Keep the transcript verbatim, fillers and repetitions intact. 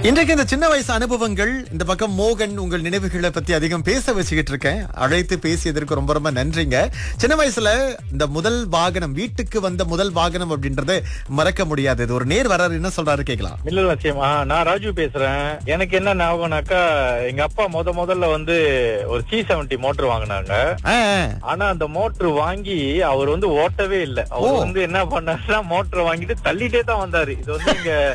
இன்றைக்கு இந்த சின்ன வயசு அனுபவங்கள் இந்த பக்கம் மோகன் உங்கள் நினைவுகளை பத்தி அதிகம் பேச வச்சுக்கிட்டு இருக்கேன். அழைத்து பேசியதற்கு ரொம்ப ரொம்ப நன்றிங்க. சின்ன வயசுல இந்த முதல் வாகனம், வீட்டுக்கு வந்த முதல் வாகனம் அப்படின்றது மறக்க முடியாது. இது ஒரு நேர் வராரு, என்ன சொல்றாரு கேட்கலாம். மில்லல் வசியமா, நான் ராஜு பேசுறேன். எனக்கு என்ன ஞாபகம்னாக்கா, எங்க அப்பா முத முதல்ல வந்து ஒரு சி செவன்டி மோட்டர் வாங்கினாங்க. ஆனா அந்த மோட்டர் வாங்கி அவர் வந்து ஓட்டவே இல்லை. அவர் வந்து என்ன பண்ணாருன்னா மோட்டர் வாங்கிட்டு தள்ளிட்டே தான் வந்தாரு. இது வந்து இங்க